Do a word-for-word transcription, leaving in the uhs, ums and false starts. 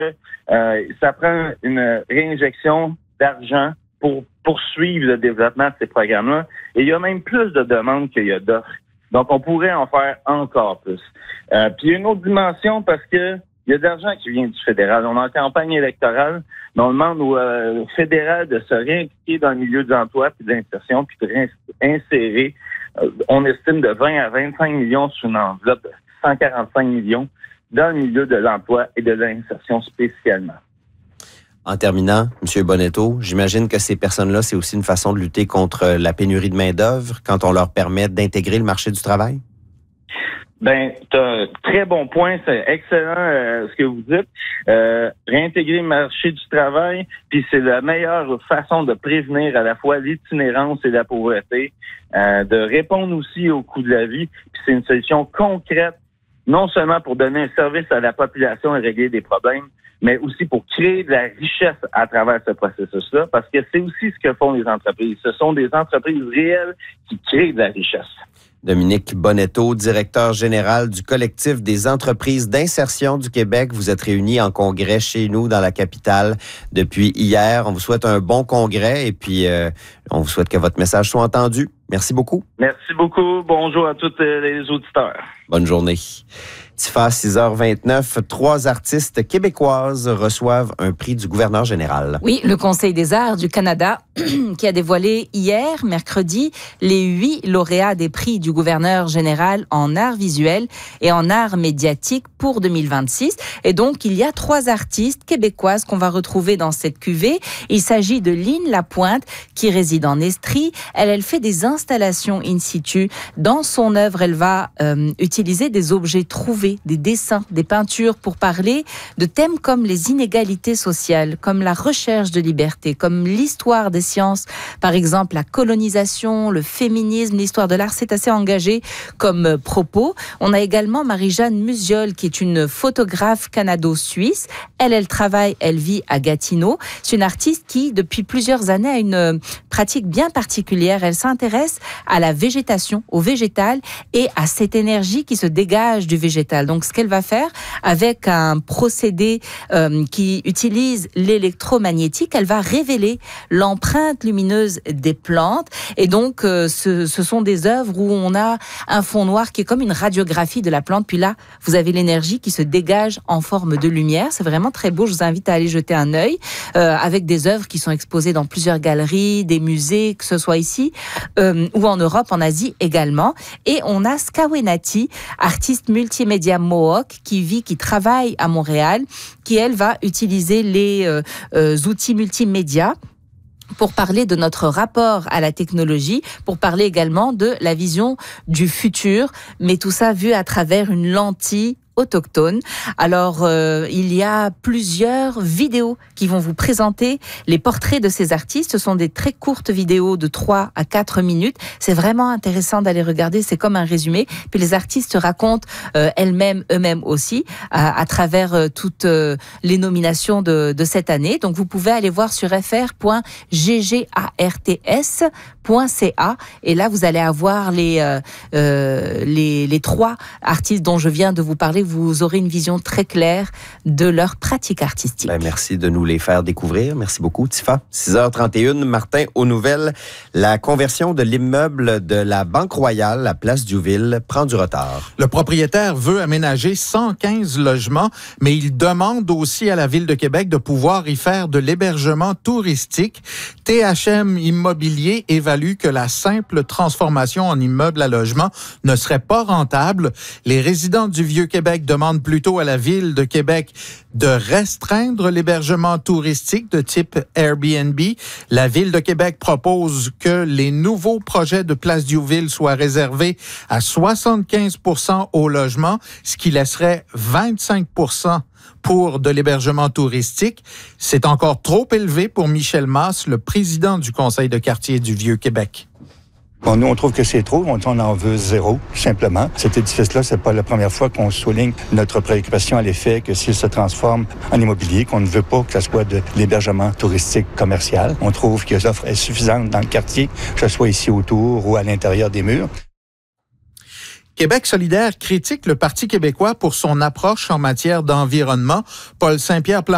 euh, ça prend une réinjection d'argent pour poursuivre le développement de ces programmes-là. Et il y a même plus de demandes qu'il y a d'offres. Donc, on pourrait en faire encore plus. Euh, puis, il y a une autre dimension parce que il y a de l'argent qui vient du fédéral. On est en campagne électorale, mais on demande au euh, fédéral de se réimpliquer dans le milieu de l'emploi puis de l'insertion, puis de réinsérer, euh, on estime de vingt à vingt-cinq millions sur une enveloppe de cent quarante-cinq millions dans le milieu de l'emploi et de l'insertion spécialement. En terminant, M. Bonetto, j'imagine que ces personnes-là, c'est aussi une façon de lutter contre la pénurie de main-d'œuvre quand on leur permet d'intégrer le marché du travail? Ben, tu as un très bon point, c'est excellent euh, ce que vous dites. Euh, réintégrer le marché du travail, puis c'est la meilleure façon de prévenir à la fois l'itinérance et la pauvreté, euh, de répondre aussi au coût de la vie, puis c'est une solution concrète, non seulement pour donner un service à la population et régler des problèmes, mais aussi pour créer de la richesse à travers ce processus-là, parce que c'est aussi ce que font les entreprises. Ce sont des entreprises réelles qui créent de la richesse. Dominique Bonetto, directeur général du collectif des entreprises d'insertion du Québec. Vous êtes réunis en congrès chez nous dans la capitale depuis hier. On vous souhaite un bon congrès et puis euh, on vous souhaite que votre message soit entendu. Merci beaucoup. Merci beaucoup. Bonjour à tous les auditeurs. Bonne journée. Tifa, six heures vingt-neuf, trois artistes québécoises reçoivent un prix du gouverneur général. Oui, le Conseil des arts du Canada qui a dévoilé hier, mercredi, les huit lauréats des prix du gouverneur général en art visuel et en art médiatique pour deux mille vingt-six. Et donc, il y a trois artistes québécoises qu'on va retrouver dans cette cuvée. Il s'agit de Lynn Lapointe, qui réside en Estrie. Elle, elle fait des installations in situ. Dans son œuvre, elle va euh, utiliser des objets trouvés, des dessins, des peintures pour parler de thèmes comme les inégalités sociales, comme la recherche de liberté, comme l'histoire des sciences, par exemple la colonisation, le féminisme, l'histoire de l'art. C'est assez engagé comme propos. On a également Marie-Jeanne Musiol, qui est une photographe canado-suisse. Elle, elle travaille, elle vit à Gatineau. C'est une artiste qui, depuis plusieurs années, a une pratique bien particulière. Elle s'intéresse à la végétation, au végétal et à cette énergie qui se dégage du végétal. Donc, ce qu'elle va faire avec un procédé euh, qui utilise l'électromagnétique, elle va révéler l'empreinte lumineuse des plantes. Et donc, euh, ce, ce sont des œuvres où on a un fond noir qui est comme une radiographie de la plante. Puis là, vous avez l'énergie qui se dégage en forme de lumière. C'est vraiment très beau. Je vous invite à aller jeter un œil euh, avec des œuvres qui sont exposées dans plusieurs galeries, des musées, que ce soit ici euh, ou en Europe, en Asie également. Et on a Skawenati, artiste multimédia Mohawk, qui vit, qui travaille à Montréal, qui, elle, va utiliser les euh, euh, outils multimédia pour parler de notre rapport à la technologie, pour parler également de la vision du futur, mais tout ça vu à travers une lentille autochtone. Alors, euh, il y a plusieurs vidéos qui vont vous présenter les portraits de ces artistes. Ce sont des très courtes vidéos de trois à quatre minutes. C'est vraiment intéressant d'aller regarder. C'est comme un résumé. Puis les artistes racontent euh, elles-mêmes, eux-mêmes aussi, à, à travers euh, toutes euh, les nominations de, de cette année. Donc, vous pouvez aller voir sur f r point g g a r t s point c a et là, vous allez avoir les, euh, euh, les, les trois artistes dont je viens de vous parler. Vous aurez une vision très claire de leur pratique artistique. Ben, merci de nous les faire découvrir. Merci beaucoup, Tifa. six heures trente et une, Martin, aux nouvelles. La conversion de l'immeuble de la Banque Royale à Place Diouville prend du retard. Le propriétaire veut aménager cent quinze logements, mais il demande aussi à la Ville de Québec de pouvoir y faire de l'hébergement touristique. T H M Immobilier évalue que la simple transformation en immeuble à logement ne serait pas rentable. Les résidents du Vieux-Québec demandent plutôt à la Ville de Québec de restreindre l'hébergement touristique de type Airbnb. La Ville de Québec propose que les nouveaux projets de Place Diouville soient réservés à soixante-quinze pour cent au logement, ce qui laisserait vingt-cinq pour cent pour de l'hébergement touristique. C'est encore trop élevé pour Michel Masse, le président du Conseil de quartier du Vieux-Québec. Bon, nous, on trouve que c'est trop. On, on en veut zéro, tout simplement. Cet édifice-là, c'est pas la première fois qu'on souligne notre préoccupation à l'effet que s'il se transforme en immobilier, qu'on ne veut pas que ce soit de l'hébergement touristique commercial. On trouve que l'offre est suffisante dans le quartier, que ce soit ici autour ou à l'intérieur des murs. Québec solidaire critique le Parti québécois pour son approche en matière d'environnement. Paul Saint-Pierre